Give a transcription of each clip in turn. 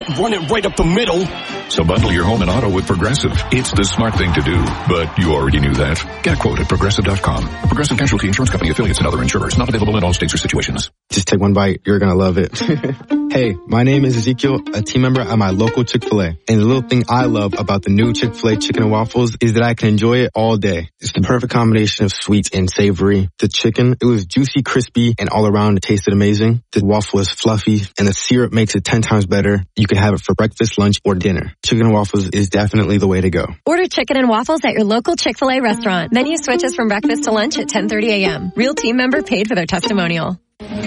run it right up the middle. So bundle your home and auto with Progressive. It's the smart thing to do, but you already knew that. Get a quote at Progressive.com. Progressive Casualty Insurance Company, affiliates, and other insurers. Not available in all states or situations. Just take one bite. You're going to love it. Hey, my name is Ezekiel, a team member at my local Chick-fil-A. And the little thing I love about the new Chick-fil-A chicken and waffles is that I can enjoy it all day. It's the perfect combination of sweet and savory. The chicken, it was juicy, crispy, and all around it tasted amazing. The waffle is fluffy, and the syrup makes it 10 times better. You can have it for breakfast, lunch, or dinner. Chicken and waffles is definitely the way to go. Order chicken and waffles at your local Chick-fil-A restaurant. Menu switches from breakfast to lunch at 10:30 a.m. Real team member paid for their testimonial.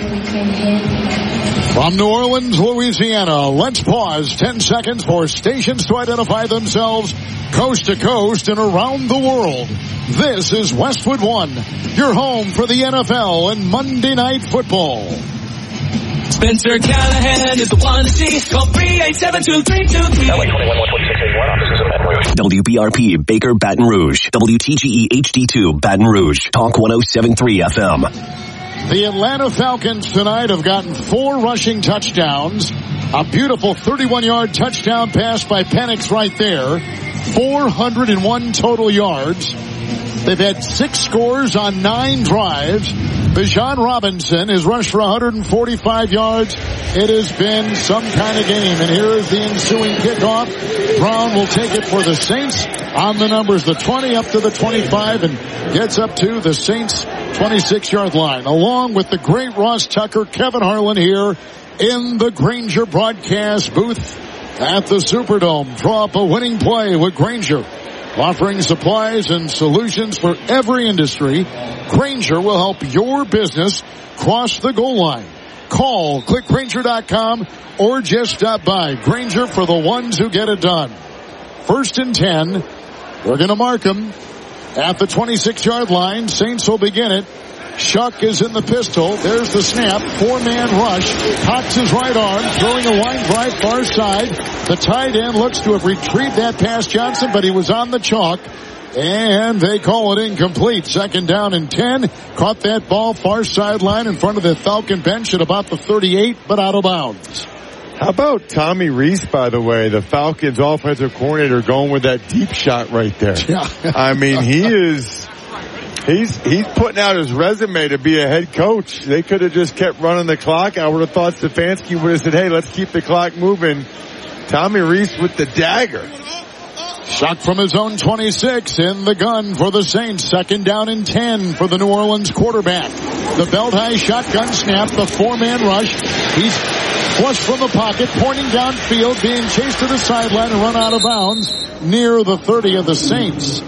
From New Orleans, Louisiana, let's pause 10 seconds for stations to identify themselves coast to coast and around the world. This is Westwood One, your home for the NFL and Monday Night Football. Spencer Callahan is the one to see. Call 387-2323. LA 21-126-81. Offices of Baton Rouge. WBRP, Baker, Baton Rouge. WTGE HD2, Baton Rouge. Talk 107.3 FM. The Atlanta Falcons tonight have gotten 4 rushing touchdowns. A beautiful 31-yard touchdown pass by Penix right there. 401 total yards. They've had 6 scores on 9 drives. Bijan Robinson has rushed for 145 yards. It has been some kind of game. And here is the ensuing kickoff. Brown will take it for the Saints on the numbers, the 20 up to the 25, and gets up to the Saints 26-yard line. Along with the great Ross Tucker, Kevin Harlan here in the Grainger broadcast booth at the Superdome. Draw up a winning play with Grainger. Offering supplies and solutions for every industry, Grainger will help your business cross the goal line. Call, click Grainger.com, or just stop by. Grainger for the ones who get it done. 1st and 10. We're going to mark them at the 26-yard line. Saints will begin it. Shuck is in the pistol. There's the snap. 4-man rush. Cocks his right arm, throwing a line drive far side. The tight end looks to have retrieved that past Johnson, but he was on the chalk. And they call it incomplete. 2nd down and 10. Caught that ball far sideline in front of the Falcon bench at about the 38, but out of bounds. How about Tommy Reese, by the way, the Falcons offensive coordinator, going with that deep shot right there? Yeah. I mean, he's putting out his resume to be a head coach. They could have just kept running the clock. I would have thought Stefanski would have said, hey, let's keep the clock moving. Tommy Reese with the dagger. Shot from his own 26 in the gun for the Saints. 2nd down and 10 for the New Orleans quarterback. The belt high shotgun snap, the 4-man rush. He's flushed from the pocket, pointing downfield, being chased to the sideline and run out of bounds near the 30 of the Saints.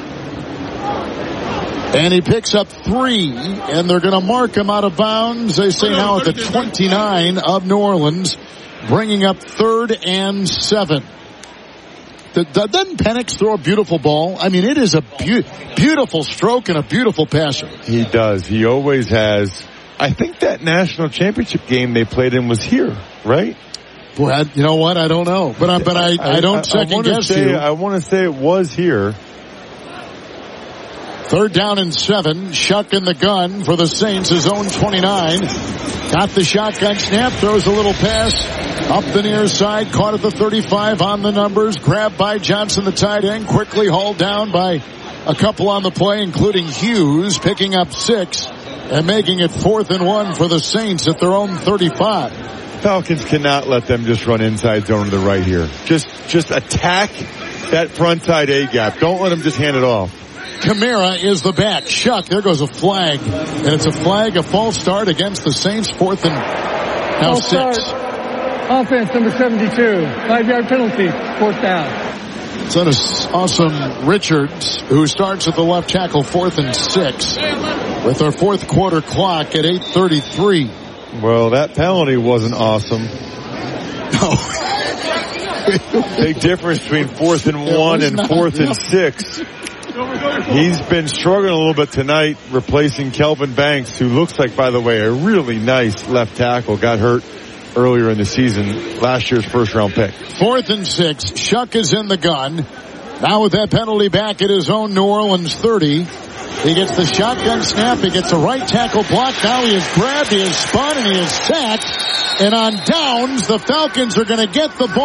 And he picks up 3, and they're going to mark him out of bounds. They say now at the 29 of New Orleans, bringing up 3rd and 7. Doesn't Penix throw a beautiful ball? I mean, it is a beautiful stroke and a beautiful passer. He does. He always has. I think that national championship game they played in was here, right? Boy, you know what? I don't know. But I don't second guess you. I want to say it was here. 3rd down and 7. Shuck in the gun for the Saints, his own 29. Got the shotgun snap, throws a little pass up the near side, caught at the 35 on the numbers, grabbed by Johnson, the tight end, quickly hauled down by a couple on the play, including Hughes, picking up 6 and making it 4th and 1 for the Saints at their own 35. Falcons cannot let them just run inside zone to the right here. Just attack that front side A gap. Don't let them just hand it off. Kamara is the back. Shuck, there goes a flag. And it's a flag, a false start against the Saints. 4th and now 6. Offense, number 72. 5-yard penalty. 4th down. So that's awesome Richards, who starts at the left tackle, 4th and 6. With our 4th quarter clock at 8:33. Well, that penalty wasn't awesome. No. Big difference between 4th and 1 and 4th and 6. He's been struggling a little bit tonight, replacing Kelvin Banks, who looks like, by the way, a really nice left tackle. Got hurt earlier in the season, last year's 1st-round pick. 4th and 6. Shuck is in the gun. Now with that penalty back at his own New Orleans 30. He gets the shotgun snap. He gets a right tackle block. Now he is grabbed, he is spun, and he is sacked. And on downs, the Falcons are going to get the ball.